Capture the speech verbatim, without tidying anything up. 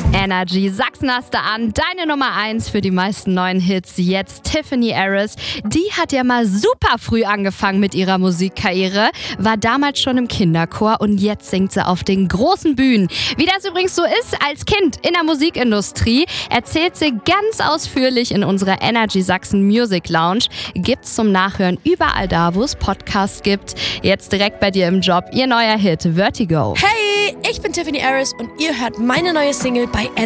Energy Sachsen hast du an, deine Nummer eins für die meisten neuen Hits. Jetzt Tiffany Harris. Die hat ja mal super früh angefangen mit ihrer Musikkarriere, war damals schon im Kinderchor und jetzt singt sie auf den großen Bühnen. Wie das übrigens so ist als Kind in der Musikindustrie, erzählt sie ganz ausführlich in unserer Energy Sachsen Music Lounge. Gibt's zum Nachhören überall da, wo es Podcasts gibt. Jetzt direkt bei dir im Job, ihr neuer Hit Vertigo. Hey, ich bin Tiffany Harris und ihr hört meine neue Single bei Energy.